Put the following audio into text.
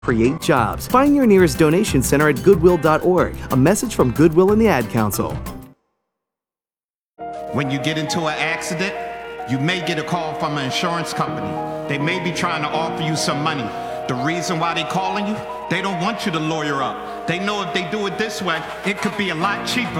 create jobs. Find your nearest donation center at goodwill.org. A message from Goodwill and the Ad Council. When you get into an accident, you may get a call from an insurance company. They may be trying to offer you some money. The reason why they calling you, they don't want you to lawyer up. They know if they do it this way, it could be a lot cheaper